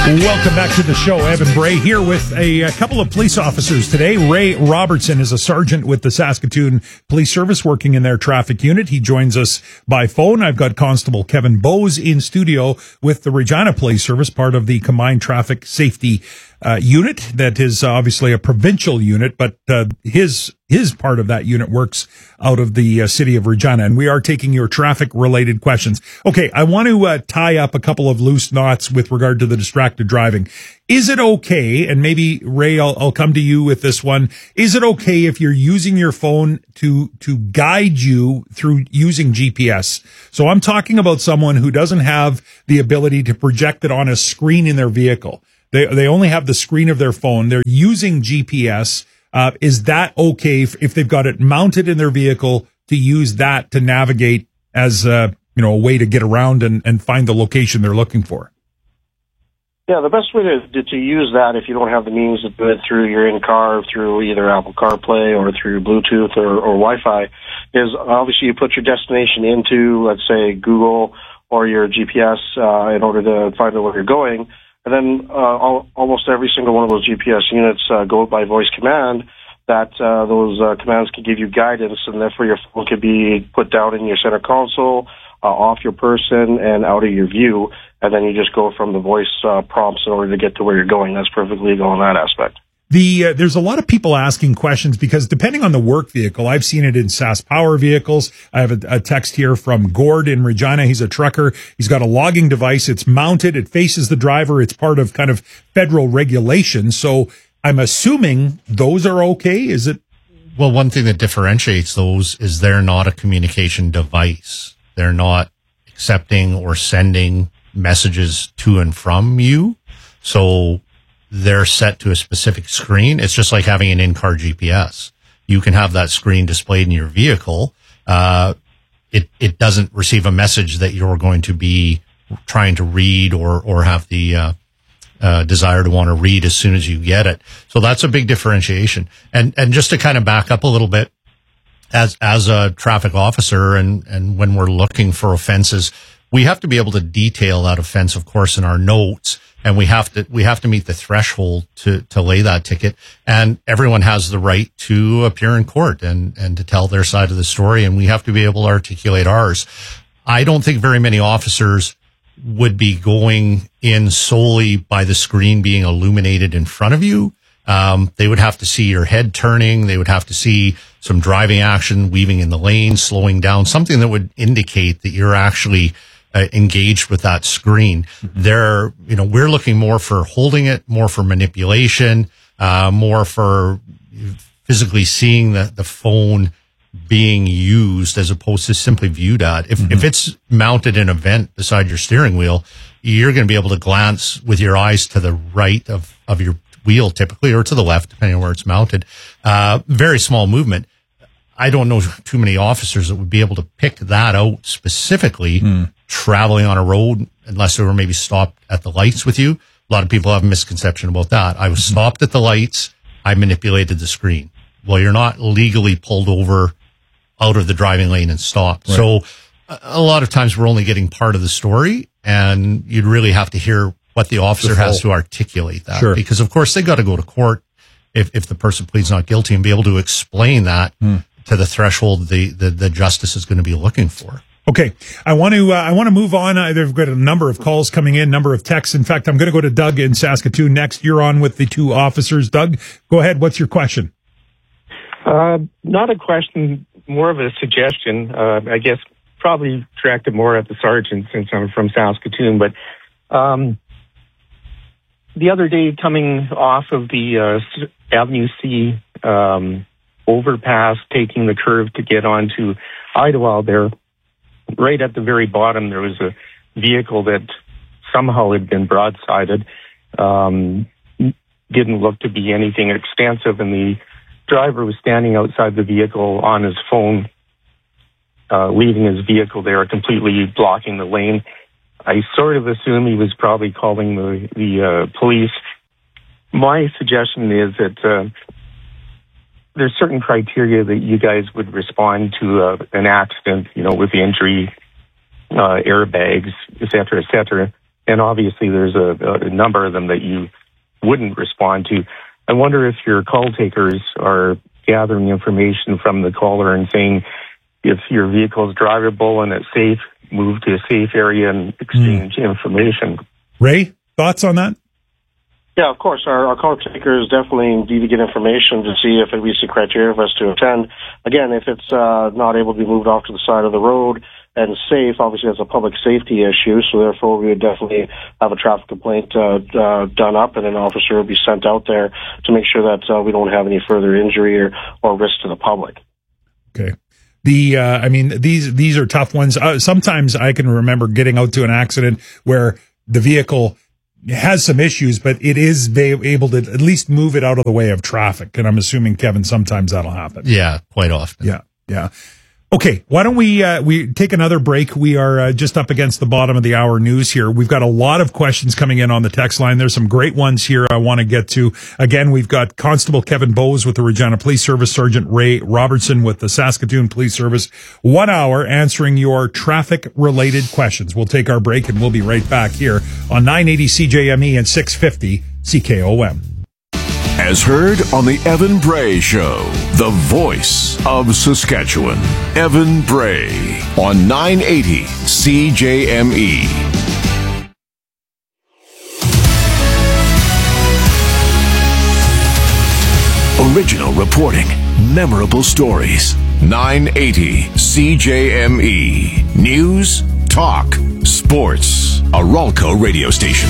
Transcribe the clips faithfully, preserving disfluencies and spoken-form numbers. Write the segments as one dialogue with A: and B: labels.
A: Welcome back to the show. Evan Bray here with a, a couple of police officers today. Ray Robertson is a sergeant with the Saskatoon Police Service working in their traffic unit. He joins us by phone. I've got Constable Kevin Bowes in studio with the Regina Police Service, part of the Combined Traffic Safety uh, Unit. That is obviously a provincial unit, but uh, his his part of that unit works out of the uh, city of Regina. And we are taking your traffic-related questions. Okay, I want to uh, tie up a couple of loose knots with regard to the distracted driving. Is it okay, and maybe, Ray, I'll, I'll come to you with this one, is it okay if you're using your phone to to guide you through using G P S? So I'm talking about someone who doesn't have the ability to project it on a screen in their vehicle. They they only have the screen of their phone. They're using G P S. Uh, is that okay if, if they've got it mounted in their vehicle to use that to navigate as uh, you know, a way to get around and, and find the location they're looking for?
B: Yeah, the best way to, to use that if you don't have the means to do it through your in-car, through either Apple CarPlay or through Bluetooth or, or Wi-Fi, is obviously you put your destination into, let's say, Google or your G P S uh, in order to find out where you're going. And then uh, all, almost every single one of those G P S units uh, go by voice command, that uh, those uh, commands can give you guidance, and therefore your phone can be put down in your center console, uh, off your person, and out of your view, and then you just go from the voice uh, prompts in order to get to where you're going. That's perfectly legal in that aspect.
A: The uh, there's a lot of people asking questions because depending on the work vehicle, I've seen it in S A S Power vehicles. I have a, a text here from Gord in Regina. He's a trucker. He's got a logging device. It's mounted. It faces the driver. It's part of kind of federal regulations. So I'm assuming those are okay. Is it?
C: Well, one thing that differentiates those is they're not a communication device. They're not accepting or sending messages to and from you. So they're set to a specific screen. It's just like having an in-car G P S. You can have that screen displayed in your vehicle. Uh, it, it doesn't receive a message that you're going to be trying to read or, or have the, uh, uh, desire to want to read as soon as you get it. So that's a big differentiation. And, and just to kind of back up a little bit, as, as a traffic officer and, and when we're looking for offenses, we have to be able to detail that offense, of course, in our notes. And we have to, we have to meet the threshold to, to lay that ticket. And everyone has the right to appear in court and, and to tell their side of the story. And we have to be able to articulate ours. I don't think very many officers would be going in solely by the screen being illuminated in front of you. Um, they would have to see your head turning. They would have to see some driving action, weaving in the lane, slowing down, something that would indicate that you're actually Uh, engaged with that screen. Mm-hmm. There, you know, we're looking more for holding it, more for manipulation, uh, more for physically seeing the, the phone being used as opposed to simply viewed at. If, mm-hmm. if it's mounted in a vent beside your steering wheel, you're going to be able to glance with your eyes to the right of, of your wheel typically, or to the left, depending on where it's mounted. Uh, very small movement. I don't know too many officers that would be able to pick that out specifically mm. traveling on a road, unless they were maybe stopped at the lights with you. A lot of people have a misconception about that. I was mm-hmm. stopped at the lights. I manipulated the screen. Well, you're not legally pulled over out of the driving lane and stopped. Right. So a lot of times we're only getting part of the story, and you'd really have to hear what the officer the has to articulate that. Sure. Because, of course, they got to go to court if, if the person pleads not guilty and be able to explain that mm. to the threshold the, the, the justice is going to be looking for.
A: Okay. I want to, uh, I want to move on. Uh, there've got a number of calls coming in, number of texts. In fact, I'm going to go to Doug in Saskatoon next. You're on with the two officers. Doug, go ahead. What's your question?
D: Uh, not a question, more of a suggestion. Uh, I guess probably directed more at the sergeant since I'm from Saskatoon, but, um, the other day coming off of the, uh, Avenue C, um, overpass, taking the curve to get onto Idlewild there, right at the very bottom, there was a vehicle that somehow had been broadsided. Um, didn't look to be anything extensive, and the driver was standing outside the vehicle on his phone, uh, leaving his vehicle there, completely blocking the lane. I sort of assume he was probably calling the, the uh, police. My suggestion is that uh, there's certain criteria that you guys would respond to uh, an accident, you know, with injury, uh, airbags, et cetera, et cetera. and obviously there's a, a number of them that you wouldn't respond to. I wonder if your call takers are gathering information from the caller and saying, if your vehicle is drivable and it's safe, move to a safe area and exchange mm. information.
A: Ray, thoughts on that?
B: Yeah, of course. Our, our call takers definitely need to get information to see if it meets the criteria for us to attend. Again, if it's uh, not able to be moved off to the side of the road and safe, obviously that's a public safety issue, so therefore we would definitely have a traffic complaint uh, uh, done up, and an officer would be sent out there to make sure that uh, we don't have any further injury or, or risk to the public.
A: Okay. The, uh, I mean, these, these are tough ones. Uh, sometimes I can remember getting out to an accident where the vehicle has some issues, but it is able to at least move it out of the way of traffic. And I'm assuming, Kevin, sometimes that'll happen.
C: Yeah, quite often.
A: Yeah, yeah. Okay, why don't we uh, we take another break? We are uh, just up against the bottom of the hour news here. We've got a lot of questions coming in on the text line. There's some great ones here I want to get to. Again, we've got Constable Kevin Bowes with the Regina Police Service, Sergeant Ray Robertson with the Saskatoon Police Service. One hour answering your traffic-related questions. We'll take our break and we'll be right back here on nine eighty C J M E and six fifty C K O M.
E: As heard on the Evan Bray Show, the voice of Saskatchewan. Evan Bray on nine eighty C J M E. Original reporting, memorable stories. nine eighty C J M E. News, talk, sports. A Ralco radio station.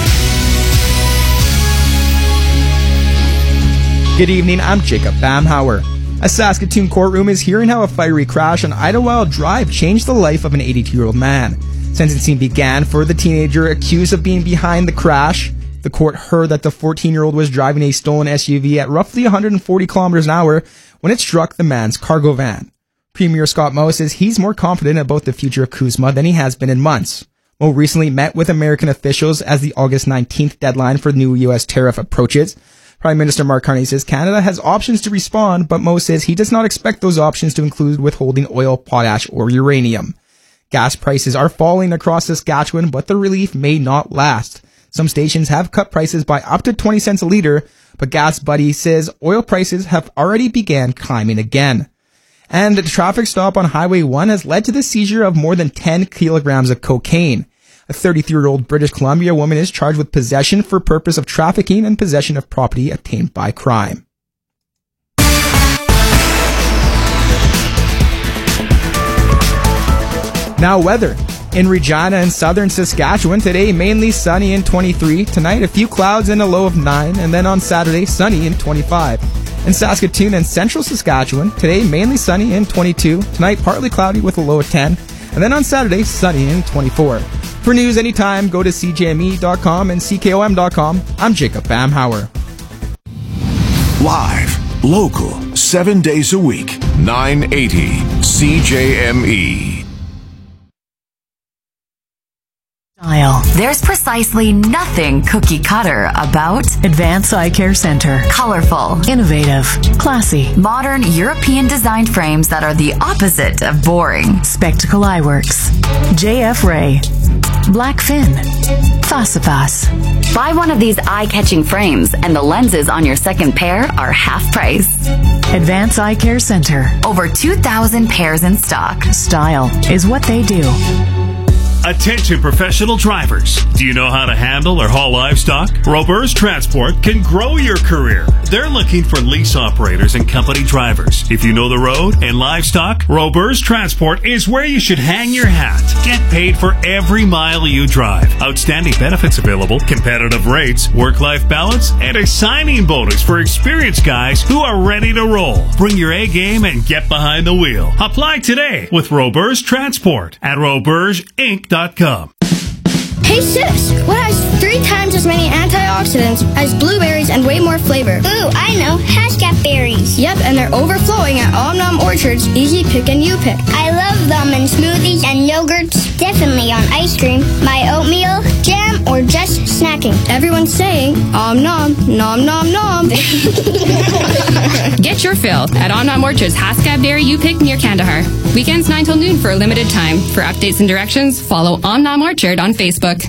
F: Good evening, I'm Jacob Bamhauer. A Saskatoon courtroom is hearing how a fiery crash on Idlewild Drive changed the life of an eighty-two-year-old man. Sentencing began for the teenager accused of being behind the crash. The court heard that the fourteen-year-old was driving a stolen S U V at roughly one hundred forty kilometers an hour when it struck the man's cargo van. Premier Scott Moe says he's more confident about the future of CUSMA than he has been in months. Moe recently met with American officials as the August nineteenth deadline for new U S tariff approaches. Prime Minister Mark Carney says Canada has options to respond, but Moe says he does not expect those options to include withholding oil, potash, or uranium. Gas prices are falling across Saskatchewan, but the relief may not last. Some stations have cut prices by up to twenty cents a litre, but Gas Buddy says oil prices have already began climbing again. And a traffic stop on Highway one has led to the seizure of more than ten kilograms of cocaine. A thirty-three-year-old British Columbia woman is charged with possession for purpose of trafficking and possession of property obtained by crime. Now weather. In Regina and southern Saskatchewan, today mainly sunny and twenty-three. Tonight, a few clouds and a low of nine. And then on Saturday, sunny and twenty-five. In Saskatoon and central Saskatchewan, today mainly sunny and twenty-two. Tonight, partly cloudy with a low of ten. And then on Saturday, sunny and twenty-four. For news anytime, go to C J M E dot com and C K O M dot com. I'm Jacob Bamhauer.
E: Live, local, seven days a week. nine eighty C J M E.
G: There's precisely nothing cookie cutter about
H: Advance Eye Care Center.
G: Colorful,
H: Innovative, classy,
G: modern European designed frames that are the opposite of boring.
H: Spectacle Eyeworks, J F Ray, Blackfin, Facipas.
G: Buy one of these eye-catching frames and the lenses on your second pair are half price.
H: Advance Eye Care Center.
G: Over two thousand pairs in stock.
H: Style is what they do.
I: Attention professional drivers. Do you know how to handle or haul livestock? Robers Transport can grow your career. They're looking for lease operators and company drivers. If you know the road and livestock, Robers Transport is where you should hang your hat. Get paid for every mile you drive. Outstanding benefits available, competitive rates, work-life balance, and a signing bonus for experienced guys who are ready to roll. Bring your A game and get behind the wheel. Apply today with Robers Transport at robers inc dot com.
J: Hey sis, what has three times as many antioxidants as blueberries and way more flavor?
K: Ooh, I know, Haskap berries.
J: Yep, and they're overflowing at Omnom Orchard's Easy Pick and You Pick.
K: I love them in smoothies and yogurts, definitely on ice cream, my oatmeal, jam, or just snacking.
J: Everyone's saying, Om nom, nom nom nom.
L: Get your fill at Omnom Orchard's Haskap Berry You Pick near Kandahar. Weekends nine till noon for a limited time. For updates and directions, follow Omnom Orchard on Facebook.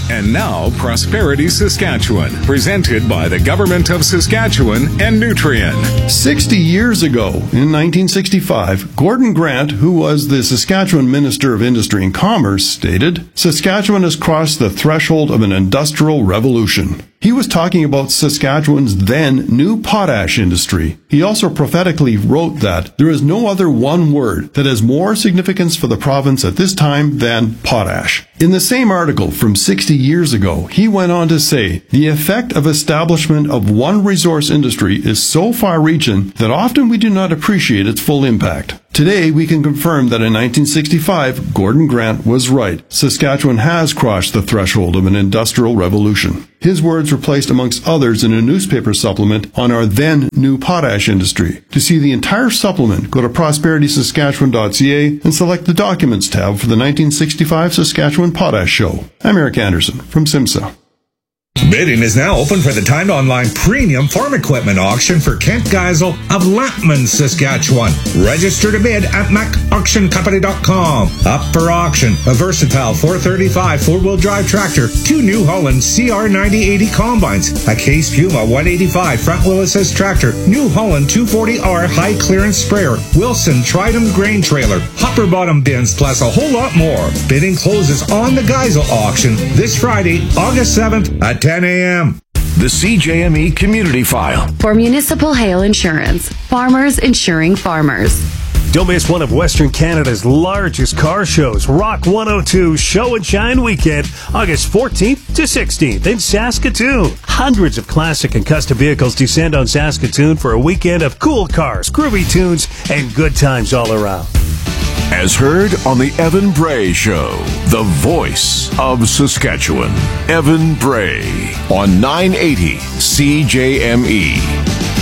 M: And now, Prosperity Saskatchewan, presented by the Government of Saskatchewan and Nutrien.
N: sixty years ago, in nineteen sixty-five, Gordon Grant, who was the Saskatchewan Minister of Industry and Commerce, stated, "Saskatchewan has crossed the threshold of an industrial revolution." He was talking about Saskatchewan's then new potash industry. He also prophetically wrote that there is no other one word that has more significance for the province at this time than potash. In the same article from sixty years ago, he went on to say, the effect of establishment of one resource industry is so far-reaching that often we do not appreciate its full impact. Today, we can confirm that in nineteen sixty-five, Gordon Grant was right. Saskatchewan has crossed the threshold of an industrial revolution. His words were placed amongst others in a newspaper supplement on our then new potash industry. To see the entire supplement, go to prosperity saskatchewan dot c a and select the Documents tab for the nineteen sixty-five Saskatchewan Potash Show. I'm Eric Anderson from SIMSA.
O: Bidding is now open for the timed online premium farm equipment auction for Kent Geisel of Lampman, Saskatchewan. Register to bid at mac auction company dot com. Up for auction, a versatile four thirty-five four-wheel drive tractor, two New Holland C R ninety eighty combines, a Case Puma one eighty-five front-wheel assist tractor, New Holland two forty R high-clearance sprayer, Wilson Tridem grain trailer, hopper bottom bins, plus a whole lot more. Bidding closes on the Geisel auction this Friday, August seventh at ten a.m.
E: The C J M E Community File.
G: For Municipal Hail Insurance, farmers insuring farmers.
P: Don't miss one of Western Canada's largest car shows, Rock one oh two Show and Shine Weekend, August fourteenth to sixteenth in Saskatoon. Hundreds of classic and custom vehicles descend on Saskatoon for a weekend of cool cars, groovy tunes, and good times all around.
E: As heard on the Evan Bray Show, the voice of Saskatchewan. Evan Bray on nine eighty C J M E.